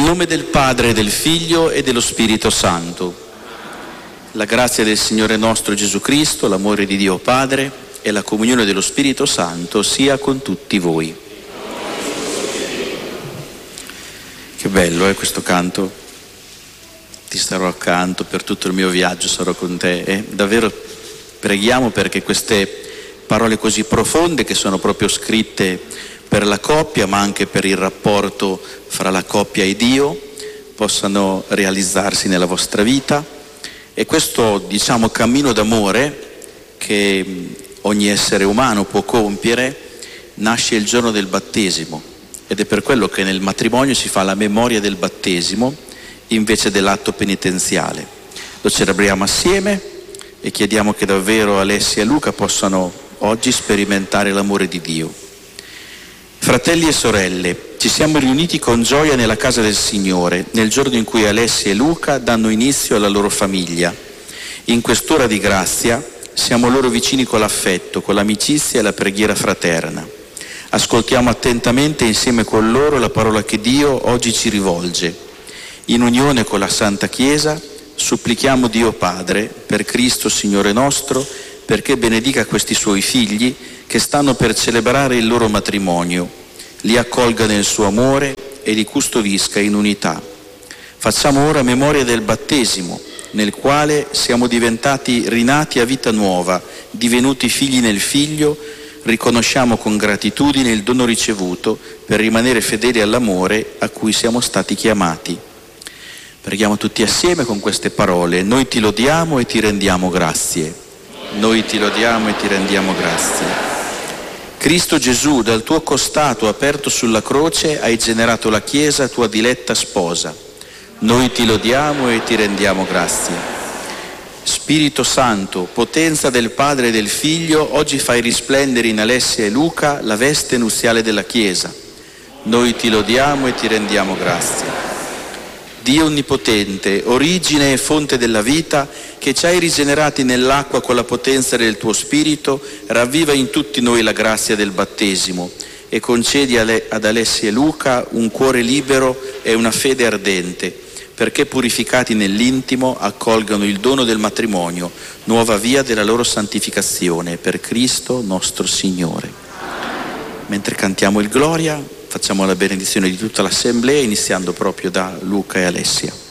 nome del Padre, del Figlio e dello Spirito Santo. La grazia del Signore nostro Gesù Cristo, l'amore di Dio Padre e la comunione dello Spirito Santo sia con tutti voi. Che bello questo canto. Ti starò accanto per tutto il mio viaggio, sarò con te. Davvero preghiamo perché queste parole così profonde, che sono proprio scritte per la coppia, ma anche per il rapporto fra la coppia e Dio, possano realizzarsi nella vostra vita. E questo, cammino d'amore che ogni essere umano può compiere nasce il giorno del battesimo, ed è per quello che nel matrimonio si fa la memoria del battesimo invece dell'atto penitenziale. Lo celebriamo assieme e chiediamo che davvero Alessia e Luca possano oggi sperimentare l'amore di Dio. Fratelli e sorelle, ci siamo riuniti con gioia nella casa del Signore nel giorno in cui Alessia e Luca danno inizio alla loro famiglia. In quest'ora di grazia siamo loro vicini con l'affetto, con l'amicizia e la preghiera fraterna. Ascoltiamo attentamente insieme con loro la parola che Dio oggi ci rivolge. In unione con la Santa Chiesa supplichiamo Dio Padre, per Cristo Signore nostro, perché benedica questi suoi figli che stanno per celebrare il loro matrimonio, li accolga nel suo amore e li custodisca in unità. Facciamo ora memoria del battesimo, nel quale siamo diventati rinati a vita nuova, divenuti figli nel Figlio. Riconosciamo con gratitudine il dono ricevuto per rimanere fedeli all'amore a cui siamo stati chiamati. Preghiamo tutti assieme con queste parole. Noi ti lodiamo e ti rendiamo grazie. Noi ti lodiamo e ti rendiamo grazie. Cristo Gesù, dal tuo costato aperto sulla croce hai generato la Chiesa, tua diletta sposa. Noi ti lodiamo e ti rendiamo grazie. Spirito Santo, potenza del Padre e del Figlio, oggi fai risplendere in Alessia e Luca la veste nuziale della Chiesa. Noi ti lodiamo e ti rendiamo grazie. Dio Onnipotente, origine e fonte della vita, che ci hai rigenerati nell'acqua con la potenza del tuo Spirito, ravviva in tutti noi la grazia del battesimo e concedi ad Alessia e Luca un cuore libero e una fede ardente, perché purificati nell'intimo accolgano il dono del matrimonio, nuova via della loro santificazione, per Cristo nostro Signore. Mentre cantiamo il Gloria, facciamo la benedizione di tutta l'Assemblea, iniziando proprio da Luca e Alessia.